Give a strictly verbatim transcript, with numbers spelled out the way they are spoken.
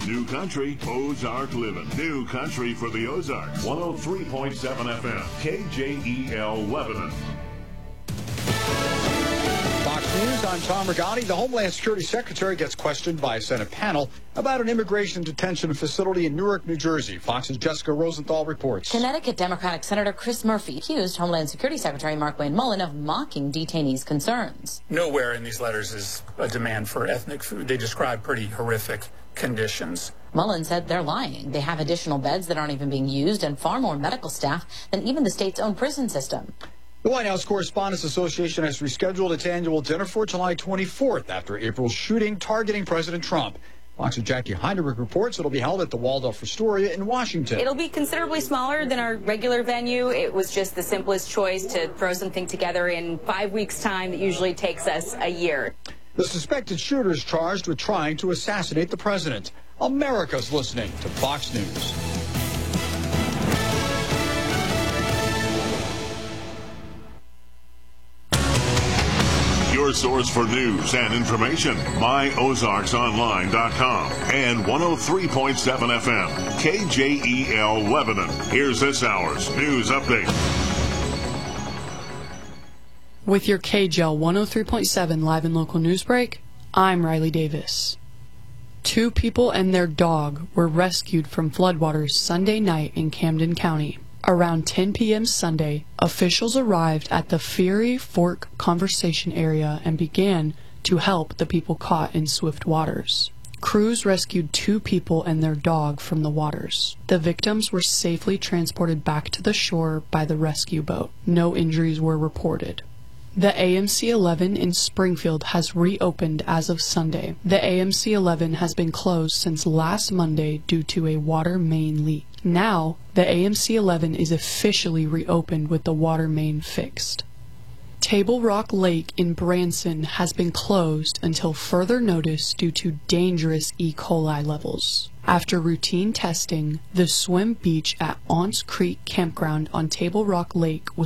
New Country, Ozark Living. New Country for the Ozarks. one oh three point seven F M. K J E L Lebanon. Fox News, I'm Tom Regani. The Homeland Security Secretary gets questioned by a Senate panel about an immigration detention facility in Newark, New Jersey. Fox's Jessica Rosenthal reports. Connecticut Democratic Senator Chris Murphy accused Homeland Security Secretary Markwayne Mullin of mocking detainees' concerns. Nowhere in these letters is a demand for ethnic food. They describe pretty horrific conditions. Mullin said they're lying. They have additional beds that aren't even being used and far more medical staff than even the state's own prison system. The White House Correspondents Association has rescheduled its annual dinner for July twenty-fourth after April's shooting targeting President Trump. Fox's Jackie Heinrich reports it'll be held at the Waldorf Astoria in Washington. It'll be considerably smaller than our regular venue. It was just the simplest choice to throw something together in five weeks' time. It usually takes us a year. The suspected shooter is charged with trying to assassinate the president. America's listening to Fox News. Your source for news and information, my ozarks online dot com and one oh three point seven F M, K J E L Lebanon. Here's this hour's news update. With your K J E L one oh three point seven live and local news break, I'm Riley Davis. Two people and their dog were rescued from floodwaters Sunday night in Camden County. Around ten p.m. Sunday, officials arrived at the Fiery Fork Conservation Area and began to help the people caught in swift waters. Crews rescued two people and their dog from the waters. The victims were safely transported back to the shore by the rescue boat. No injuries were reported. The A M C eleven in Springfield has reopened as of Sunday. The A M C eleven has been closed since last Monday due to a water main leak. Now, the A M C eleven is officially reopened with the water main fixed. Table Rock Lake in Branson has been closed until further notice due to dangerous E. coli levels. After routine testing, the swim beach at Aunts Creek Campground on Table Rock Lake was